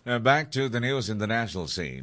Back to the news in the national scene.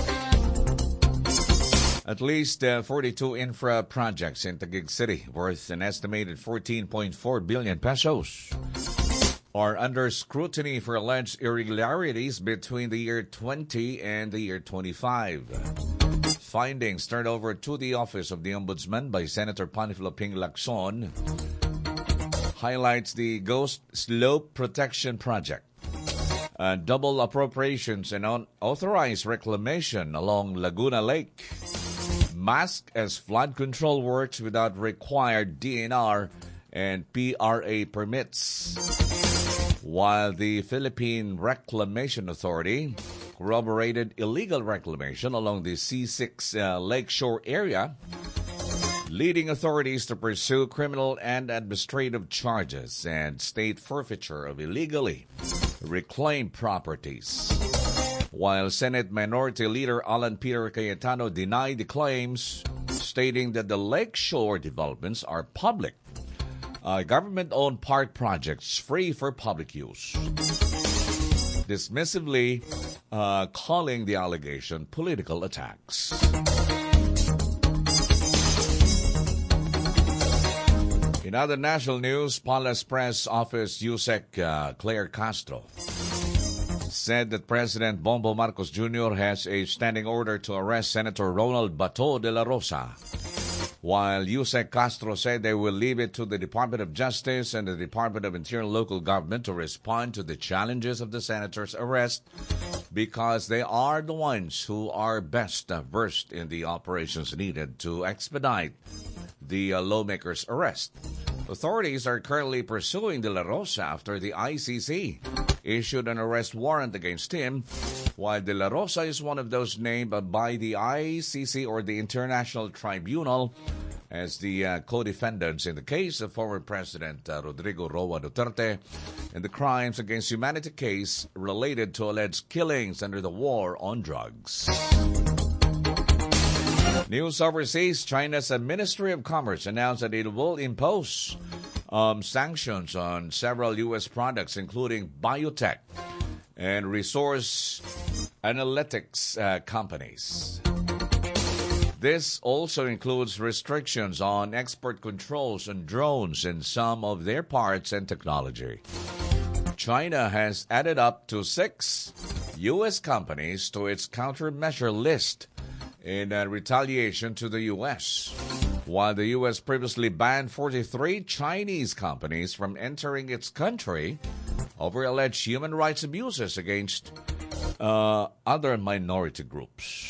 At least 42 infra projects in Taguig City worth an estimated 14.4 billion pesos are under scrutiny for alleged irregularities between the year 20 and the year 25. Findings turned over to the Office of the Ombudsman by Senator Panfilo Ping Lacson highlights the Ghost Slope Protection Project, double appropriations and unauthorized reclamation along Laguna Lake, masked as flood control works without required DNR and PRA permits. While the Philippine Reclamation Authority corroborated illegal reclamation along the C6 lakeshore area, leading authorities to pursue criminal and administrative charges and state forfeiture of illegally reclaimed properties. While Senate Minority Leader Alan Peter Cayetano denied the claims, stating that the lakeshore developments are public, government-owned park projects free for public use, dismissively calling the allegation political attacks. In other national news, Palace Press Office Yusek Claire Castro said that President Bongbong Marcos Jr. has a standing order to arrest Senator Ronald Bato de la Rosa, while Yusek Castro said they will leave it to the Department of Justice and the Department of Interior and Local Government to respond to the challenges of the senator's arrest because they are the ones who are best versed in the operations needed to expedite the lawmaker's arrest. Authorities are currently pursuing De La Rosa after the ICC issued an arrest warrant against him, while De La Rosa is one of those named by the ICC or the International Tribunal as the co-defendants in the case of former President Rodrigo Roa Duterte and the crimes against humanity case related to alleged killings under the war on drugs. News overseas, China's Ministry of Commerce announced that it will impose sanctions on several U.S. products, including biotech and resource analytics companies. This also includes restrictions on export controls on drones and some of their parts and technology. China has added up to 6 U.S. companies to its countermeasure list in retaliation to the U.S., while the U.S. previously banned 43 Chinese companies from entering its country over alleged human rights abuses against other minority groups.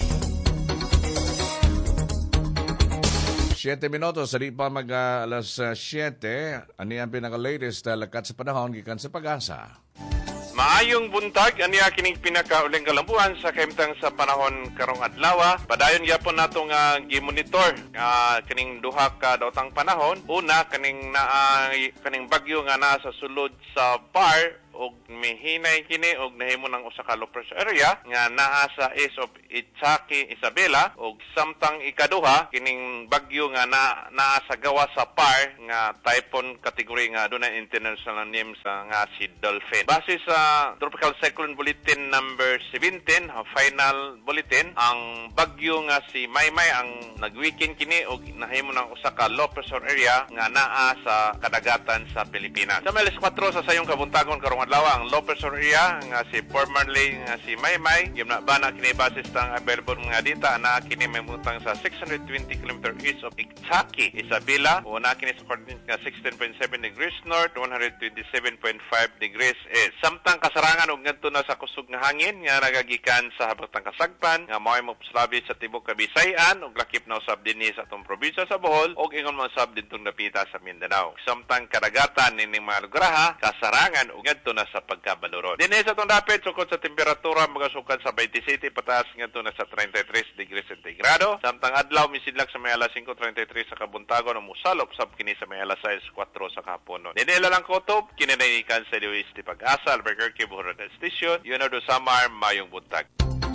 7 minutos, di pa alas 7, ani ang pinaka-latest lakat sa panahon gikan sa Pag-asa. Maayong buntag, aniya kining pinakauling kalambuan sa kaimtang sa panahon karong adlaw. Padayon gyapon nato nga gi-monitor kining duha ka daotang panahon. Una kaning bagyo nga naa sa sulod sa bar og mihinay kini og nahimo ng usa ka low pressure area nga naa sa east of Itzhaki, Isabela, og samtang ikaduha kining bagyo nga naa sa gawa sa PAR nga typhoon category nga dunay international names nga si Dolphin. Base sa Tropical Cyclone Bulletin number 17, final bulletin, ang bagyo nga si Maymay ang nagweekend kini og nahimo ng usa ka low pressure area nga naa sa kadagatan sa Pilipinas. Sa Meles 4 sa sayong kabuntagon karong adlaw ang low pressure area nga si formerly nga si Maymay gimnabana kini basis tang available mga data na kini memutang sa 620 km east of Itzhaki, Isabela, o na kini sa coordinate nga 16.7 degrees north, 127.5 degrees east. Samtang kasarangan og ngadto na sa kusog nga hangin nga nagagikan sa habatang kasagpan nga mao'y magpaslabi sa tibok Kabisayan ug lakip na usab dinhi sa atong probinsya sa Bohol ug ingon man usab didtong napita sa Mindanao. Samtang kadagatan nining mga lugar kasarangan og ngadto na sa pagkabalurod. Dinhi sa atong dapit sukod sa temperatura magasukad sa 27 pataas ngadto na sa 33 degrees centigrado. Samtang adlaw misidlak sa may alas 5:33 sa kabuntagon ug musalop sab kini sa may alas 6:04 sa kahaponon. Dinhi lang kutob kini na ikan sa Luis de Pag-asa Albuquerque Bohol Station. Yun do Samar mayong buntag.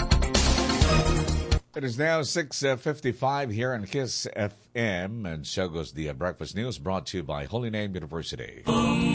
It is now 6:55 here on Kiss FM, and so goes the Breakfast News brought to you by Holy Name University.